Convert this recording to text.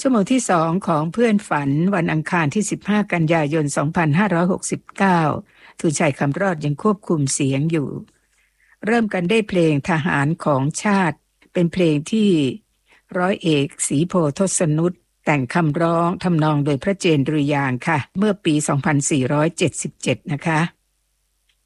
ชั่วโมงที่2ของเพื่อนฝันวันอังคารที่15กันยายน2569ทูชัยคำรอดยังควบคุมเสียงอยู่เริ่มกันได้เพลงทหารของชาติเป็นเพลงที่ร้อยเอกศรีโพธิ์ทศนุตแต่งคำร้องทำนองโดยพระเจนดุริยางค์ค่ะเมื่อปี2477นะคะ